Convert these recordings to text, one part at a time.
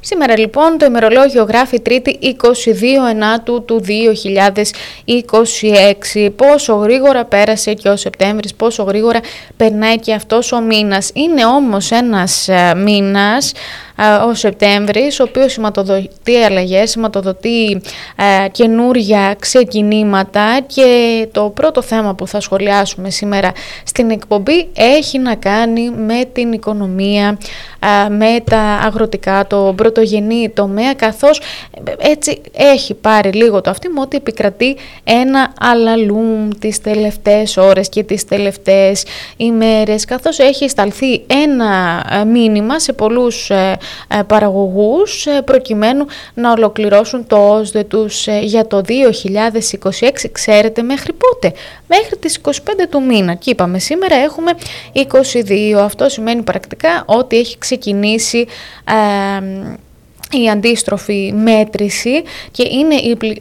Σήμερα λοιπόν το ημερολόγιο γράφει Τρίτη 22 Ενάτου του 2026. Πόσο γρήγορα πέρασε και ο Σεπτέμβρης, πόσο γρήγορα περνάει και αυτός ο μήνας. Είναι όμως ένας μήνας, ο Σεπτέμβρης, ο οποίος σηματοδοτεί αλλαγές, σηματοδοτεί καινούρια ξεκινήματα, και το πρώτο θέμα που θα σχολιάσουμε σήμερα στην εκπομπή έχει να κάνει με την οικονομία, με τα αγροτικά, το πρωτογενή τομέα, καθώς έτσι έχει πάρει λίγο το αυτί μου ότι επικρατεί ένα αλαλούμ τις τελευταίες ώρες και τις τελευταίες ημέρες, καθώς έχει σταλθεί ένα μήνυμα σε πολλούς παραγωγούς προκειμένου να ολοκληρώσουν το ΩΣΔΕ τους για το 2026. Ξέρετε μέχρι πότε? Μέχρι τις 25 του μήνα, και είπαμε σήμερα έχουμε 22. Αυτό σημαίνει πρακτικά ότι έχει ξεκινήσει η αντίστροφη μέτρηση και είναι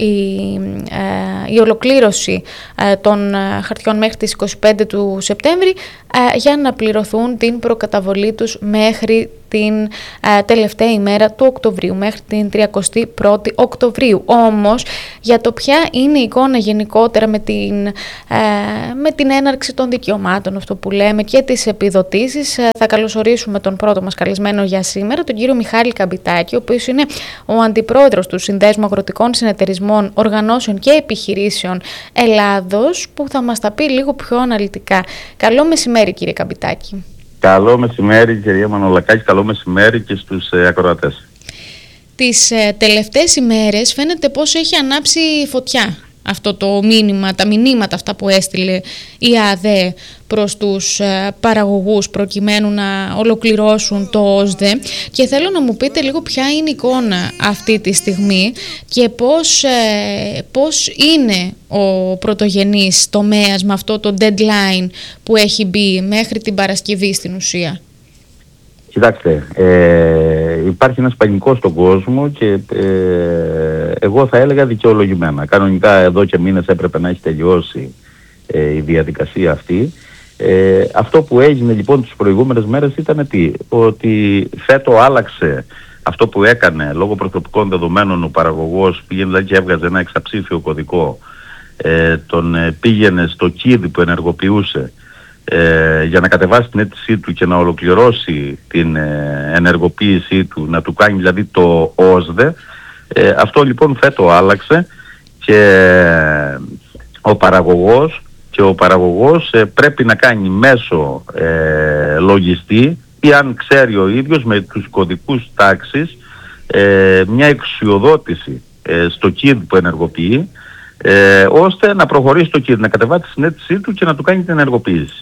η ολοκλήρωση των χαρτιών μέχρι τις 25 του Σεπτέμβρη για να πληρωθούν την προκαταβολή τους μέχρι την τελευταία ημέρα του Οκτωβρίου, μέχρι την 31η Οκτωβρίου. Όμως, για το ποια είναι η εικόνα γενικότερα με την έναρξη των δικαιωμάτων, αυτό που λέμε, και τις επιδοτήσεις, θα καλωσορίσουμε τον πρώτο μας καλεσμένο για σήμερα, τον κύριο Μιχάλη Καμπιτάκη, ο οποίος είναι ο αντιπρόεδρος του Συνδέσμου Αγροτικών Συνεταιρισμών, Οργανώσεων και Επιχειρήσεων Ελλάδος, που θα μας τα πει λίγο πιο αναλυτικά. Καλό μεσημέρι, κύριε Καμπιτάκη. Καλό μεσημέρι, κυρία Μανολακάκη, καλό μεσημέρι και στους ακροατές. Τις τελευταίες ημέρες φαίνεται πως έχει ανάψει φωτιά αυτό το μήνυμα, τα μηνύματα αυτά που έστειλε η ΑΔΕ προς τους παραγωγούς προκειμένου να ολοκληρώσουν το ΩΣΔΕ, και θέλω να μου πείτε λίγο ποια είναι η εικόνα αυτή τη στιγμή και πώς είναι ο πρωτογενής τομέας με αυτό το deadline που έχει μπει μέχρι την Παρασκευή στην ουσία. Κοιτάξτε, υπάρχει ένας πανικός στον κόσμο και εγώ θα έλεγα δικαιολογημένα. Κανονικά εδώ και μήνες έπρεπε να έχει τελειώσει η διαδικασία αυτή. Αυτό που έγινε λοιπόν τις προηγούμενες μέρες ήταν ότι φέτο άλλαξε αυτό που έκανε λόγω προσωπικών δεδομένων ο παραγωγός, πήγαινε δηλαδή και έβγαζε ένα εξαψήφιο κωδικό, τον πήγαινε στο KID που ενεργοποιούσε για να κατεβάσει την αίτησή του και να ολοκληρώσει την ενεργοποίησή του, να του κάνει δηλαδή το ΩΣΔΕ. Αυτό λοιπόν φέτο άλλαξε και ο παραγωγός πρέπει να κάνει μέσω λογιστή ή αν ξέρει ο ίδιος με τους κωδικούς τάξης μια εξουσιοδότηση στο KID που ενεργοποιεί, ώστε να προχωρήσει το KID, να κατεβάσει την αίτησή του και να του κάνει την ενεργοποίηση.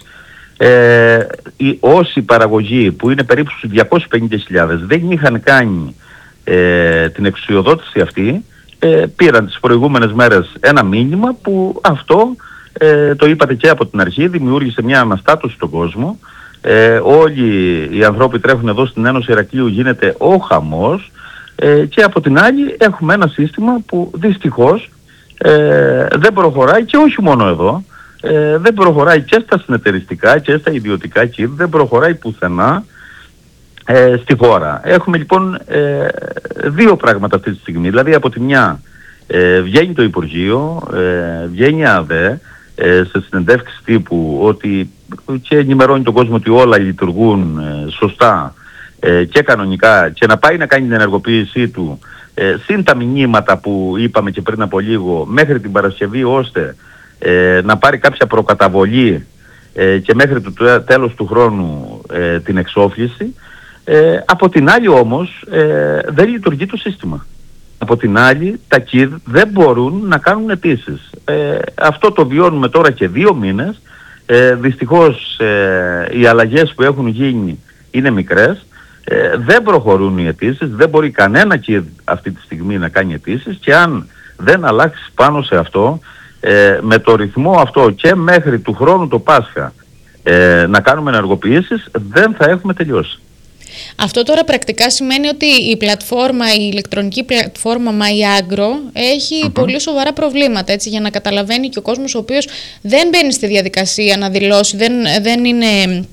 Όσοι παραγωγοί που είναι περίπου στους 250.000 δεν είχαν κάνει την εξουσιοδότηση αυτή, πήραν τις προηγούμενες μέρες ένα μήνυμα που αυτό, το είπατε και από την αρχή, δημιούργησε μια αναστάτωση στον κόσμο. Όλοι οι ανθρώποι τρέχουν εδώ στην Ένωση Ηρακλείου, γίνεται ο χαμός, και από την άλλη έχουμε ένα σύστημα που δυστυχώς δεν προχωράει, και όχι μόνο εδώ, δεν προχωράει και στα συνεταιριστικά και στα ιδιωτικά KID, δεν προχωράει πουθενά στη χώρα. Έχουμε λοιπόν δύο πράγματα αυτή τη στιγμή. Δηλαδή από τη μια βγαίνει το Υπουργείο, βγαίνει η ΑΔΕ σε συνεντεύξεις τύπου ότι, και ενημερώνει τον κόσμο ότι όλα λειτουργούν σωστά και κανονικά, και να πάει να κάνει την ενεργοποίησή του συν τα μηνύματα που είπαμε και πριν από λίγο μέχρι την Παρασκευή, ώστε να πάρει κάποια προκαταβολή και μέχρι το τέλος του χρόνου την εξόφληση. Από την άλλη όμως δεν λειτουργεί το σύστημα. Από την άλλη τα KID δεν μπορούν να κάνουν αιτήσεις. Αυτό το βιώνουμε τώρα και 2 μήνες. Δυστυχώς οι αλλαγές που έχουν γίνει είναι μικρές. Δεν προχωρούν οι αιτήσεις, δεν μπορεί κανένα KID αυτή τη στιγμή να κάνει αιτήσεις, και αν δεν αλλάξει πάνω σε αυτό, με το ρυθμό αυτό και μέχρι του χρόνου το Πάσχα να κάνουμε ενεργοποιήσεις, δεν θα έχουμε τελειώσει. Αυτό τώρα πρακτικά σημαίνει ότι η ηλεκτρονική πλατφόρμα MyAgro έχει πολύ σοβαρά προβλήματα, έτσι, για να καταλαβαίνει και ο κόσμος ο οποίος δεν μπαίνει στη διαδικασία να δηλώσει, δεν είναι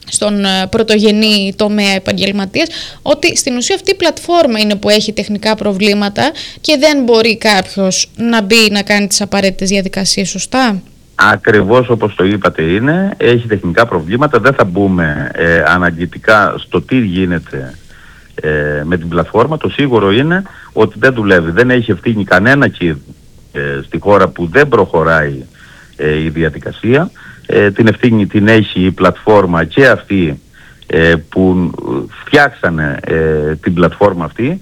στον πρωτογενή τομέα επαγγελματίας, ότι στην ουσία αυτή η πλατφόρμα είναι που έχει τεχνικά προβλήματα και δεν μπορεί κάποιος να μπει να κάνει τις απαραίτητες διαδικασίες, σωστά? Ακριβώς όπως το είπατε είναι, έχει τεχνικά προβλήματα, δεν θα μπούμε αναλυτικά στο τι γίνεται με την πλατφόρμα. Το σίγουρο είναι ότι δεν δουλεύει, δεν έχει ευθύνη κανένα KID στη χώρα που δεν προχωράει η διαδικασία. Την ευθύνη την έχει η πλατφόρμα και αυτοί που φτιάξανε την πλατφόρμα αυτή.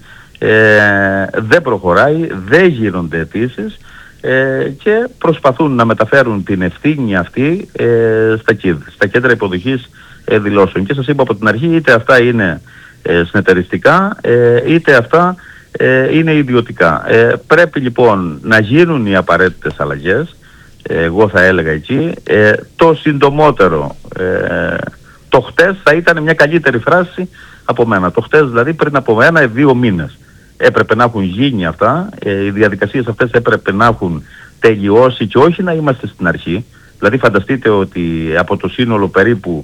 Δεν προχωράει, δεν γίνονται αιτήσεις και προσπαθούν να μεταφέρουν την ευθύνη αυτή στα KID, στα κέντρα υποδοχής δηλώσεων. Και σας είπα από την αρχή, είτε αυτά είναι συνεταιριστικά, είτε αυτά είναι ιδιωτικά. Πρέπει λοιπόν να γίνουν οι απαραίτητες αλλαγές, εγώ θα έλεγα εκεί, το συντομότερο. Το χτες θα ήταν μια καλύτερη φράση από μένα. Το χτες δηλαδή πριν από 1-2 μήνες έπρεπε να έχουν γίνει αυτά, οι διαδικασίες αυτές έπρεπε να έχουν τελειώσει και όχι να είμαστε στην αρχή. Δηλαδή φανταστείτε ότι από το σύνολο περίπου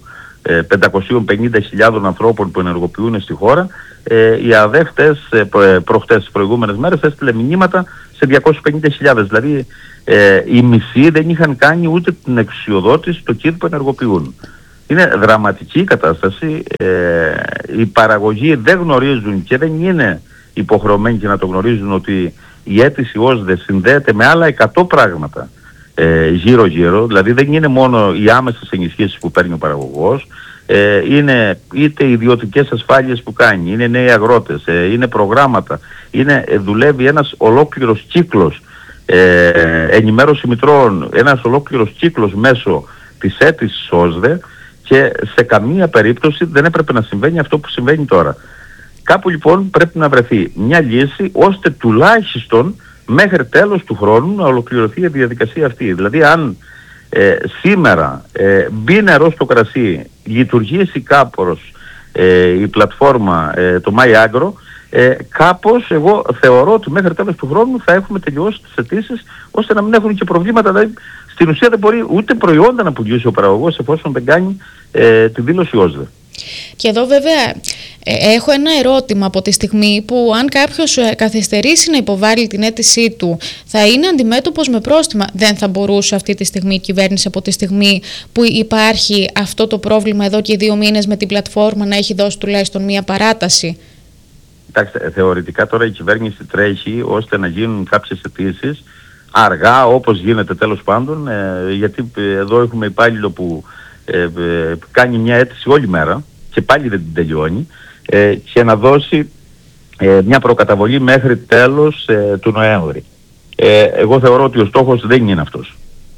550.000 ανθρώπων που ενεργοποιούν στη χώρα, οι ΑΔΕ προχτές τις προηγούμενες μέρες έστειλε μηνύματα σε 250.000. Δηλαδή οι μισοί δεν είχαν κάνει ούτε την εξουσιοδότηση στο KID που ενεργοποιούν. Είναι δραματική η κατάσταση. Οι παραγωγοί δεν γνωρίζουν και δεν είναι υποχρεωμένοι και να το γνωρίζουν ότι η αίτηση ΩΣΔΕ συνδέεται με άλλα 100 πράγματα γύρω-γύρω. Δηλαδή δεν είναι μόνο οι άμεσες ενισχύσεις που παίρνει ο παραγωγός, είναι είτε ιδιωτικές ασφάλειες που κάνει, είναι νέοι αγρότες, είναι προγράμματα, δουλεύει ένας ολόκληρος κύκλος, ενημέρωση μητρών, ένας ολόκληρος κύκλος μέσω της αίτησης ΩΣΔΕ, και σε καμία περίπτωση δεν έπρεπε να συμβαίνει αυτό που συμβαίνει τώρα. Κάπου λοιπόν πρέπει να βρεθεί μια λύση ώστε τουλάχιστον μέχρι τέλος του χρόνου να ολοκληρωθεί η διαδικασία αυτή. Δηλαδή αν σήμερα μπει νερό στο κρασί, λειτουργήσει κάπως η πλατφόρμα το MyAgro, κάπως εγώ θεωρώ ότι μέχρι τέλος του χρόνου θα έχουμε τελειώσει τις αιτήσεις ώστε να μην έχουν και προβλήματα. Δηλαδή στην ουσία δεν μπορεί ούτε προϊόντα να πουλήσει ο παραγωγός εφόσον δεν κάνει τη δήλωση ΩΣΔΕ. Και εδώ βέβαια έχω ένα ερώτημα. Από τη στιγμή που αν κάποιος καθυστερήσει να υποβάλει την αίτησή του θα είναι αντιμέτωπος με πρόστιμα, δεν θα μπορούσε αυτή τη στιγμή η κυβέρνηση, από τη στιγμή που υπάρχει αυτό το πρόβλημα εδώ και 2 μήνες με την πλατφόρμα, να έχει δώσει τουλάχιστον μία παράταση? Κοιτάξτε, θεωρητικά τώρα η κυβέρνηση τρέχει ώστε να γίνουν κάποιες αιτήσεις αργά, όπως γίνεται τέλος πάντων, γιατί εδώ έχουμε υπάλληλο που κάνει μια αίτηση όλη μέρα και πάλι δεν την τελειώνει, και να δώσει μια προκαταβολή μέχρι τέλος του Νοέμβρη. Εγώ θεωρώ ότι ο στόχος δεν είναι αυτός.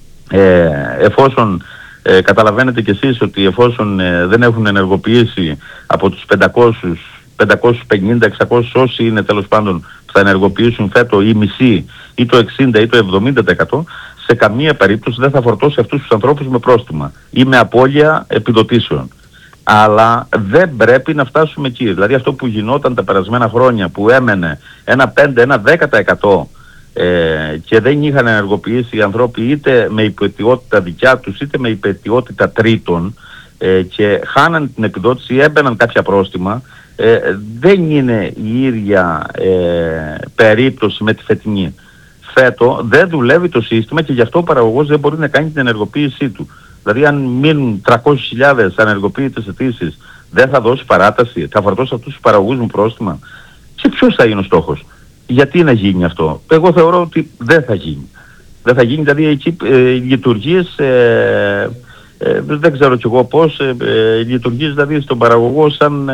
Εφόσον καταλαβαίνετε κι εσείς ότι εφόσον δεν έχουν ενεργοποιήσει από τους 550-600 όσοι είναι τέλος πάντων που θα ενεργοποιήσουν φέτο ή μισή ή το 60 ή το 70%, σε καμία περίπτωση δεν θα φορτώσει αυτούς τους ανθρώπους με πρόστιμα ή με απώλεια επιδοτήσεων. Αλλά δεν πρέπει να φτάσουμε εκεί. Δηλαδή αυτό που γινόταν τα περασμένα χρόνια, που έμενε ένα 5, ένα 10% και δεν είχαν ενεργοποιήσει οι άνθρωποι είτε με υπαιτιότητα δικιά τους είτε με υπαιτιότητα τρίτων, και χάναν την επιδότηση ή έμπαιναν κάποια πρόστιμα, δεν είναι η ίδια περίπτωση με τη φετινή. Φέτο δεν δουλεύει το σύστημα και γι' αυτό ο παραγωγός δεν μπορεί να κάνει την ενεργοποίησή του. Δηλαδή αν μείνουν 300.000 ανεργοποίητες αιτήσεις, δεν θα δώσει παράταση, θα φορτώσει αυτούς τους παραγωγούς μου πρόστιμα? Και ποιος θα είναι ο στόχος? Γιατί να γίνει αυτό? Εγώ θεωρώ ότι δεν θα γίνει. Δεν θα γίνει, δηλαδή εκεί λειτουργίες, δεν ξέρω κι εγώ πώς, λειτουργείς δηλαδή στον παραγωγό σαν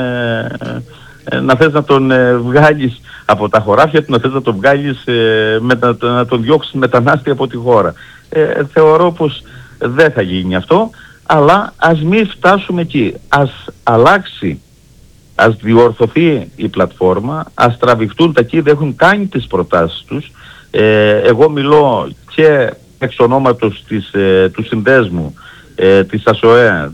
να θες να τον βγάλεις από τα χωράφια του, να θες να τον βγάλεις, να τον διώξεις μετανάστη από τη χώρα. Θεωρώ πως δεν θα γίνει αυτό, αλλά ας μην φτάσουμε εκεί. Ας αλλάξει, ας διορθωθεί η πλατφόρμα, ας τραβηχτούν τα KID, έχουν κάνει τις προτάσεις τους. Εγώ μιλώ και εξ ονόματος του συνδέσμου της ΑΣΟΕ,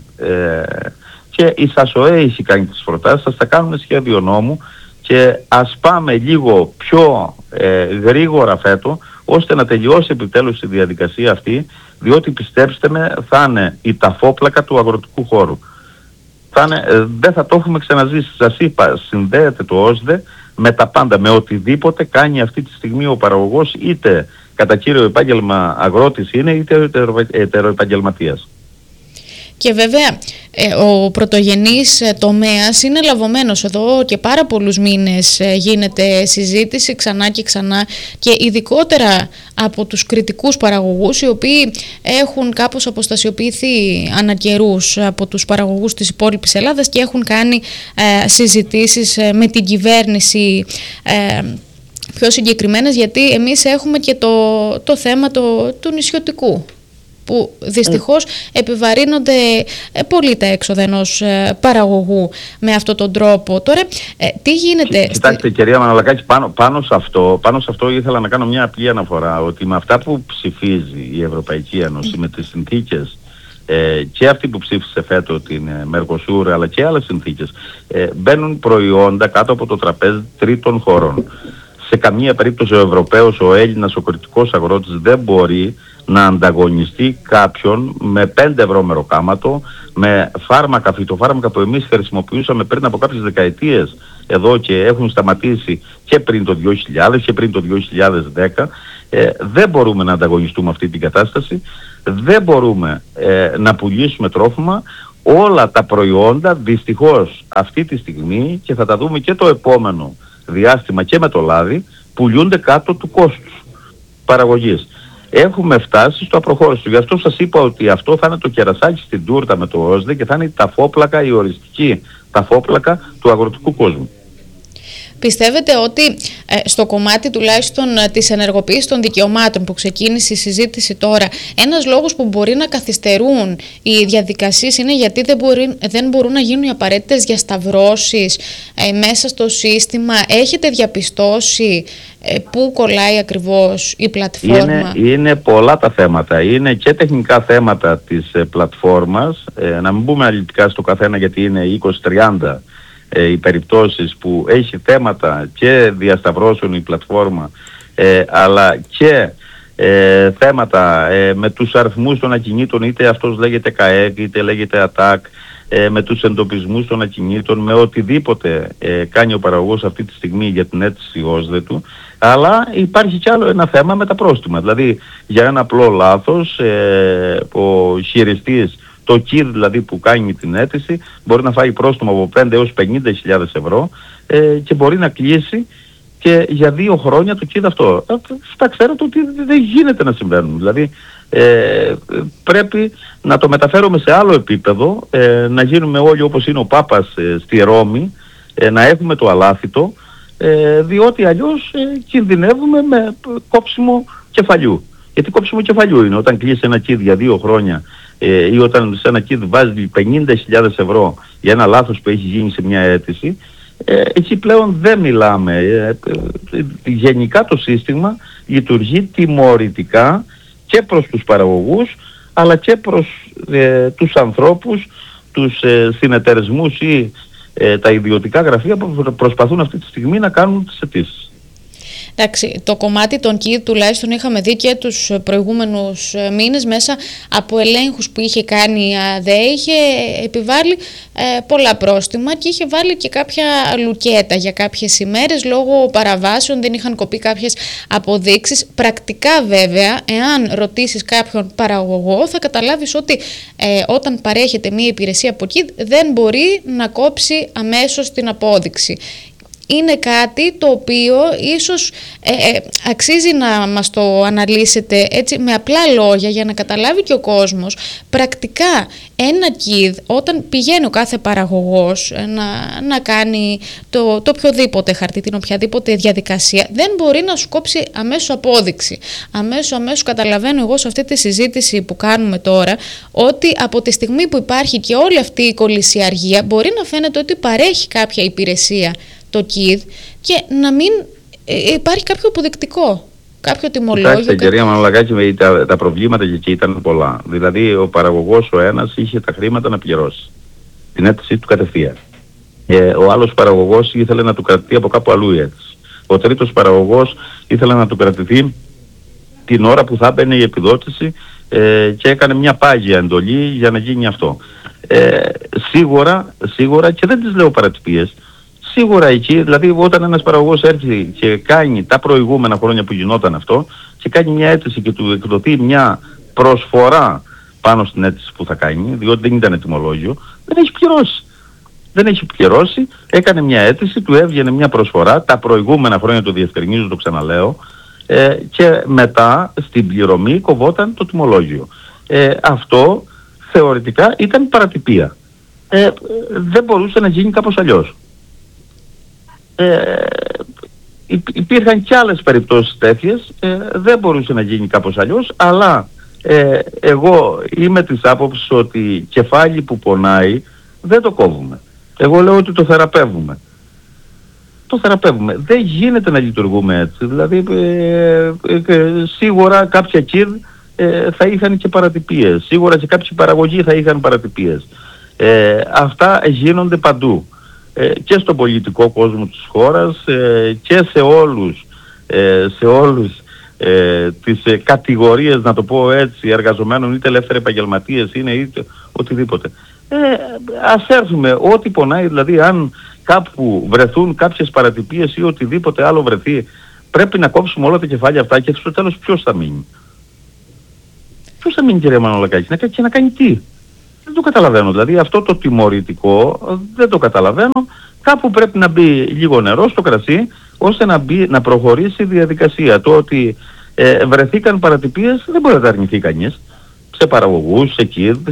και η ΣΑΣΟΕ έχει κάνει τις προτάσεις, ας τα κάνουμε σχέδιο νόμου και ας πάμε λίγο πιο γρήγορα φέτο, ώστε να τελειώσει επιτέλους η διαδικασία αυτή, διότι πιστέψτε με θα είναι η ταφόπλακα του αγροτικού χώρου. δεν θα το έχουμε ξαναζήσει. Σας είπα, συνδέεται το ΩΣΔΕ με τα πάντα, με οτιδήποτε κάνει αυτή τη στιγμή ο παραγωγός, είτε κατά κύριο επάγγελμα αγρότης είναι, είτε ετεροεπαγγελματίας. Και βέβαια ο πρωτογενής τομέας είναι λαβωμένος. Εδώ και πάρα πολλούς μήνες γίνεται συζήτηση ξανά και ξανά, και ειδικότερα από τους κριτικούς παραγωγούς, οι οποίοι έχουν κάπως αποστασιοποιηθεί ανά καιρούς από τους παραγωγούς της υπόλοιπης Ελλάδας και έχουν κάνει συζητήσεις με την κυβέρνηση πιο συγκεκριμένες, γιατί εμείς έχουμε και το θέμα του νησιωτικού, που δυστυχώς επιβαρύνονται πολύ τα έξοδα ενός παραγωγού με αυτόν τον τρόπο. Τώρα, τι γίνεται... Κοιτάξτε, κυρία Μανολακάκη, πάνω σε αυτό ήθελα να κάνω μια απλή αναφορά, ότι με αυτά που ψηφίζει η Ευρωπαϊκή Ένωση, με τις συνθήκες, και αυτή που ψήφισε φέτο την Mercosur, αλλά και άλλες συνθήκες, μπαίνουν προϊόντα κάτω από το τραπέζι τρίτων χωρών. Σε καμία περίπτωση ο Ευρωπαίος, ο Έλληνας, ο κριτικός αγρότης δεν μπορεί να ανταγωνιστεί κάποιον με 5 ευρώ μεροκάματο, με φάρμακα, φυτοφάρμακα που εμείς χρησιμοποιούσαμε πριν από κάποιες δεκαετίες εδώ και έχουν σταματήσει και πριν το 2000 και πριν το 2010. Δεν μπορούμε να ανταγωνιστούμε αυτή την κατάσταση, δεν μπορούμε να πουλήσουμε τρόφιμα. Όλα τα προϊόντα δυστυχώς αυτή τη στιγμή, και θα τα δούμε και το επόμενο διάστημα και με το λάδι, πουλούνται κάτω του κόστους παραγωγής. Έχουμε φτάσει στο απροχώρητο. Γι' αυτό σας είπα ότι αυτό θα είναι το κερασάκι στην τούρτα με το ΩΣΔΕ και θα είναι η ταφόπλακα, η οριστική ταφόπλακα του αγροτικού κόσμου. Πιστεύετε ότι στο κομμάτι τουλάχιστον της ενεργοποίησης των δικαιωμάτων που ξεκίνησε η συζήτηση τώρα, ένας λόγος που μπορεί να καθυστερούν οι διαδικασίες είναι γιατί δεν μπορούν να γίνουν οι απαραίτητες διασταυρώσεις μέσα στο σύστημα? Έχετε διαπιστώσει πού κολλάει ακριβώς η πλατφόρμα? Είναι πολλά τα θέματα. Είναι και τεχνικά θέματα της πλατφόρμας, να μην μπούμε αναλυτικά στο καθένα γιατί είναι 20-30 οι περιπτώσεις που έχει θέματα και διασταυρώσεων η πλατφόρμα, αλλά και θέματα με τους αριθμούς των ακινήτων, είτε αυτός λέγεται ΚΑΕΚ είτε λέγεται ΑΤΑΚ, με τους εντοπισμούς των ακινήτων, με οτιδήποτε κάνει ο παραγωγός αυτή τη στιγμή για την αίτηση ΩΣΔΕ του. Αλλά υπάρχει κι άλλο ένα θέμα με τα πρόστιμα. Δηλαδή για ένα απλό λάθος ο χειριστής, το ΚΙΔ δηλαδή που κάνει την αίτηση, μπορεί να φάει πρόστιμο από 5 έως 50.000 ευρώ και μπορεί να κλείσει και για 2 χρόνια το ΚΙΔ αυτό. Αυτά ξέρετε ότι δεν γίνεται να συμβαίνουν. Δηλαδή πρέπει να το μεταφέρουμε σε άλλο επίπεδο, να γίνουμε όλοι όπως είναι ο Πάπας στη Ρώμη, να έχουμε το αλάθητο, διότι αλλιώς κινδυνεύουμε με κόψιμο κεφαλιού. Γιατί κόψιμο κεφαλιού είναι όταν κλείσει ένα ΚΙΔ για 2 χρόνια ή όταν σε ένα ΚΙΔ βάζει 50.000 ευρώ για ένα λάθος που έχει γίνει σε μια αίτηση. Εκεί πλέον δεν μιλάμε. Γενικά το σύστημα λειτουργεί τιμωρητικά και προς τους παραγωγούς αλλά και προς τους ανθρώπους, τους συνεταιρισμούς ή τα ιδιωτικά γραφεία που προσπαθούν αυτή τη στιγμή να κάνουν τις αιτήσεις. Εντάξει, το κομμάτι των ΚΙΔ τουλάχιστον είχαμε δει και τους προηγούμενους μήνες μέσα από ελέγχους που είχε κάνει η ΑΔΕ, είχε επιβάλει πολλά πρόστιμα και είχε βάλει και κάποια λουκέτα για κάποιες ημέρες λόγω παραβάσεων, δεν είχαν κοπεί κάποιες αποδείξεις. Πρακτικά βέβαια, εάν ρωτήσεις κάποιον παραγωγό θα καταλάβεις ότι όταν παρέχεται μία υπηρεσία από ΚΙΔ δεν μπορεί να κόψει αμέσως την απόδειξη. Είναι κάτι το οποίο ίσως αξίζει να μας το αναλύσετε έτσι με απλά λόγια για να καταλάβει και ο κόσμος. Πρακτικά ένα ΚΙΔ όταν πηγαίνει ο κάθε παραγωγός να κάνει το οποιοδήποτε χαρτί, την οποιαδήποτε διαδικασία, δεν μπορεί να σου κόψει αμέσως απόδειξη. Αμέσως καταλαβαίνω εγώ σε αυτή τη συζήτηση που κάνουμε τώρα ότι από τη στιγμή που υπάρχει και όλη αυτή η κολυσιαργία μπορεί να φαίνεται ότι παρέχει κάποια υπηρεσία το ΚΙΔ και να μην υπάρχει κάποιο αποδεικτικό, κάποιο τιμολόγιο. Κοιτάξτε, κυρία Μανολακάκη, τα προβλήματα και εκεί ήταν πολλά. Δηλαδή ο παραγωγός ο ένας είχε τα χρήματα να πληρώσει την αίτησή του κατευθείαν. Ο άλλος παραγωγός ήθελε να του κρατηθεί από κάπου αλλού η αίτηση. Ο τρίτος παραγωγός ήθελε να του κρατηθεί την ώρα που θα έμπαινε η επιδότηση και έκανε μια πάγια εντολή για να γίνει αυτό. Σίγουρα και δεν τις λέω παρατυπίες. Σίγουρα εκεί, δηλαδή όταν ένας παραγωγός έρθει και κάνει τα προηγούμενα χρόνια που γινόταν αυτό και κάνει μια αίτηση και του εκδοθεί μια προσφορά πάνω στην αίτηση που θα κάνει, διότι δεν ήταν ετοιμολόγιο, δεν έχει πληρώσει, έκανε μια αίτηση, του έβγαινε μια προσφορά, τα προηγούμενα χρόνια, το διευκρινίζω, το ξαναλέω, και μετά στην πληρωμή κοβόταν το τιμολόγιο. Αυτό θεωρητικά ήταν παρατυπία. Δεν μπορούσε να γίνει κάπως αλλιώς. Υπήρχαν και άλλες περιπτώσεις τέτοιες, δεν μπορούσε να γίνει κάπως αλλιώς, αλλά εγώ είμαι της άποψης ότι κεφάλι που πονάει δεν το κόβουμε. Εγώ λέω ότι το θεραπεύουμε. Δεν γίνεται να λειτουργούμε έτσι. Δηλαδή σίγουρα κάποια κυρ θα είχαν και παρατυπίες. Σίγουρα και κάποιοι παραγωγοί θα είχαν παρατυπίες. Αυτά γίνονται παντού. Και στον πολιτικό κόσμο της χώρας και σε όλους τις κατηγορίες, να το πω έτσι, εργαζομένων, είτε ελεύθεροι επαγγελματίες είναι, είτε οτιδήποτε. Ας έρθουμε ό,τι πονάει, δηλαδή αν κάπου βρεθούν κάποιες παρατυπίες ή οτιδήποτε άλλο βρεθεί, πρέπει να κόψουμε όλα τα κεφάλια αυτά και στο τέλος ποιος θα μείνει? Ποιος θα μείνει, κυρία Μανολακάκη, και να κάνει τι? Δεν το καταλαβαίνω. Δηλαδή αυτό το τιμωρητικό δεν το καταλαβαίνω. Κάπου πρέπει να μπει λίγο νερό στο κρασί ώστε να προχωρήσει η διαδικασία. Το ότι βρεθήκαν παρατυπίες δεν μπορεί να τα αρνηθεί κανείς. Σε παραγωγούς, σε κύρδες,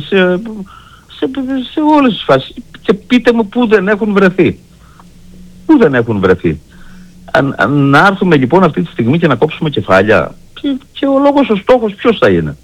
σε όλες τις φάσεις. Και πείτε μου πού δεν έχουν βρεθεί. Πού δεν έχουν βρεθεί. Να έρθουμε λοιπόν αυτή τη στιγμή και να κόψουμε κεφάλια. Και ο λόγος, ο στόχος ποιος θα είναι?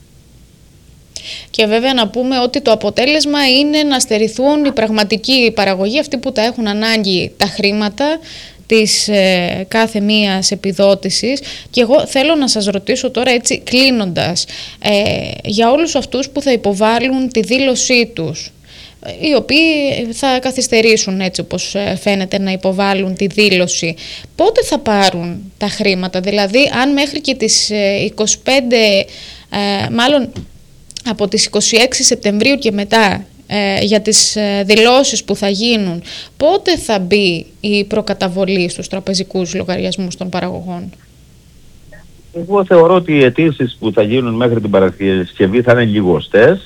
Και βέβαια να πούμε ότι το αποτέλεσμα είναι να στερηθούν οι πραγματικοί παραγωγοί, αυτοί που τα έχουν ανάγκη τα χρήματα της κάθε μίας επιδότησης. Και εγώ θέλω να σας ρωτήσω τώρα, έτσι κλείνοντας, για όλους αυτούς που θα υποβάλουν τη δήλωσή τους, οι οποίοι θα καθυστερήσουν, έτσι όπως φαίνεται, να υποβάλουν τη δήλωση, πότε θα πάρουν τα χρήματα? Δηλαδή αν μέχρι και τις 25, μάλλον από τις 26 Σεπτεμβρίου και μετά, για τις δηλώσεις που θα γίνουν, πότε θα μπει η προκαταβολή στους τραπεζικούς λογαριασμούς των παραγωγών? Εγώ θεωρώ ότι οι αιτήσεις που θα γίνουν μέχρι την Παρασκευή θα είναι λιγοστές.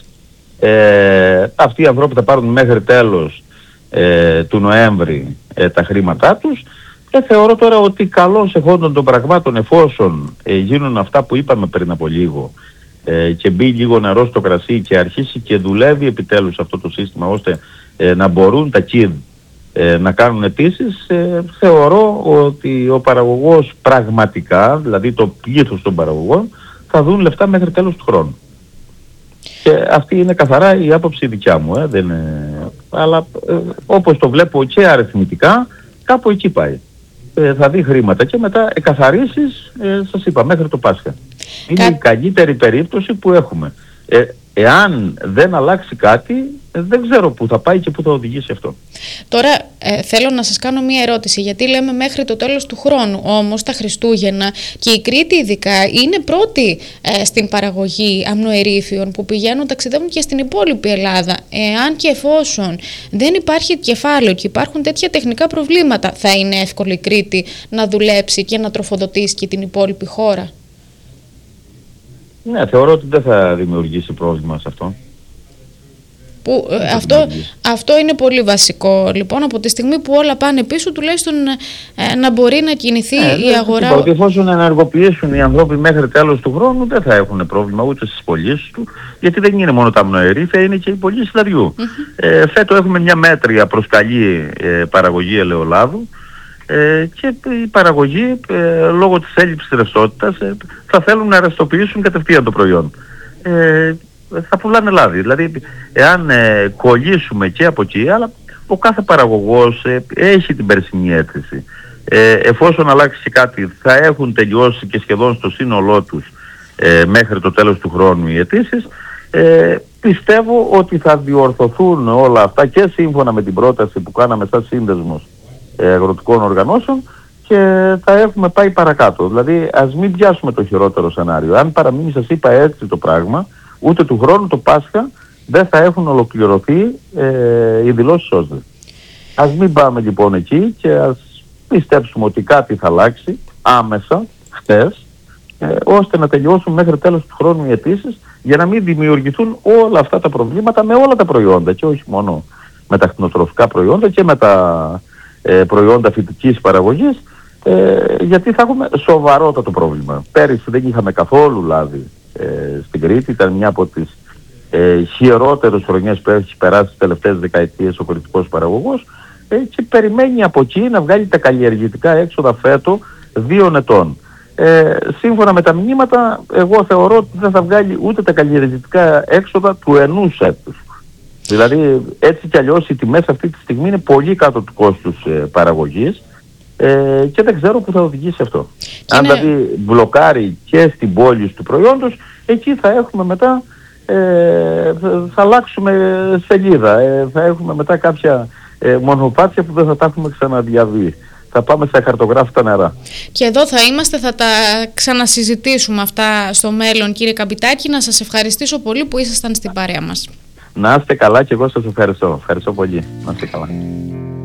Αυτοί οι ανθρώποι θα πάρουν μέχρι τέλος του Νοέμβρη τα χρήματά τους, και θεωρώ τώρα ότι καλώς εχόντων των πραγμάτων, εφόσον γίνουν αυτά που είπαμε πριν από λίγο, και μπει λίγο νερό στο κρασί και αρχίσει και δουλεύει επιτέλους αυτό το σύστημα, ώστε να μπορούν τα ΚΙΔ να κάνουν αιτήσεις, θεωρώ ότι ο παραγωγός πραγματικά, δηλαδή το πλήθος των παραγωγών, θα δουν λεφτά μέχρι τέλος του χρόνου. Και αυτή είναι καθαρά η άποψη δικιά μου, δεν είναι... αλλά όπως το βλέπω και αριθμητικά, κάπου εκεί πάει. Θα δει χρήματα και μετά εκαθαρίσεις, σας είπα, μέχρι το Πάσχα. Είναι η καλύτερη περίπτωση που έχουμε. Εάν δεν αλλάξει κάτι, δεν ξέρω πού θα πάει και πού θα οδηγήσει αυτό. Τώρα θέλω να σας κάνω μία ερώτηση, γιατί λέμε μέχρι το τέλος του χρόνου, όμως τα Χριστούγεννα και η Κρήτη ειδικά είναι πρώτη στην παραγωγή αμνοερήφιων που πηγαίνουν, ταξιδεύουν και στην υπόλοιπη Ελλάδα. Εάν και εφόσον δεν υπάρχει κεφάλαιο και υπάρχουν τέτοια τεχνικά προβλήματα, θα είναι εύκολη η Κρήτη να δουλέψει και να τροφοδοτήσει και την υπόλοιπη χώρα? Ναι, θεωρώ ότι δεν θα δημιουργήσει πρόβλημα σε αυτό. Αυτό είναι πολύ βασικό. Λοιπόν, από τη στιγμή που όλα πάνε πίσω, τουλάχιστον να μπορεί να κινηθεί η αγορά. Ότι εφόσον ενεργοποιήσουν οι άνθρωποι μέχρι τέλος του χρόνου, δεν θα έχουν πρόβλημα ούτε στις πωλήσεις του, γιατί δεν είναι μόνο τα αμνοερήφια, είναι και οι πωλήσεις λαδιού. Φέτος έχουμε μια μέτρια προς καλή παραγωγή ελαιολάδου, και οι παραγωγοί λόγω της έλλειψης ρευστότητας θα θέλουν να ρευστοποιήσουν κατευθείαν το προϊόν. Θα πουλάνε λάδι. Δηλαδή εάν κολλήσουμε και από εκεί, αλλά ο κάθε παραγωγός έχει την περσινή αίτηση. Εφόσον αλλάξει κάτι, θα έχουν τελειώσει και σχεδόν στο σύνολό τους μέχρι το τέλος του χρόνου οι αιτήσεις. Πιστεύω ότι θα διορθωθούν όλα αυτά και σύμφωνα με την πρόταση που κάναμε σαν σύνδεσμος αγροτικών οργανώσεων, και θα έχουμε πάει παρακάτω. Δηλαδή ας μην πιάσουμε το χειρότερο σενάριο. Αν παραμείνει, σας είπα, έτσι το πράγμα, ούτε του χρόνου το Πάσχα δεν θα έχουν ολοκληρωθεί οι δηλώσεις ΩΣΔΕ. Ας μην πάμε λοιπόν εκεί και ας πιστέψουμε ότι κάτι θα αλλάξει άμεσα, χτες, ώστε να τελειώσουν μέχρι τέλος του χρόνου οι αιτήσεις, για να μην δημιουργηθούν όλα αυτά τα προβλήματα με όλα τα προϊόντα και όχι μόνο με τα κτηνοτροφικά προϊόντα και με τα προϊόντα φυτικής παραγωγής, γιατί θα έχουμε σοβαρότατο πρόβλημα. Πέρυσι δεν είχαμε καθόλου λάδι στην Κρήτη, ήταν μια από τις χειρότερες χρονιές που έχει περάσει τις τελευταίες δεκαετίες ο κρητικός παραγωγός, και περιμένει από εκεί να βγάλει τα καλλιεργητικά έξοδα φέτο 2 ετών. Σύμφωνα με τα μηνύματα, εγώ θεωρώ ότι δεν θα βγάλει ούτε τα καλλιεργητικά έξοδα του ενός έτους. Δηλαδή έτσι κι αλλιώς οι τιμές αυτή τη στιγμή είναι πολύ κάτω του κόστους παραγωγής, και δεν ξέρω που θα οδηγήσει αυτό. Αν δηλαδή μπλοκάρει και στην πόλη του προϊόντος, εκεί θα έχουμε μετά, θα αλλάξουμε σελίδα, θα έχουμε μετά κάποια μονοπάτια που δεν θα τα έχουμε ξαναδιαβεί. Θα πάμε στα χαρτογράφητα νερά. Και εδώ θα είμαστε, θα τα ξανασυζητήσουμε αυτά στο μέλλον, κύριε Καμπιτάκη. Να σας ευχαριστήσω πολύ που ήσασταν στην παρέα μας. Να είστε καλά και εγώ σας ευχαριστώ. Ευχαριστώ πολύ. Να είστε καλά.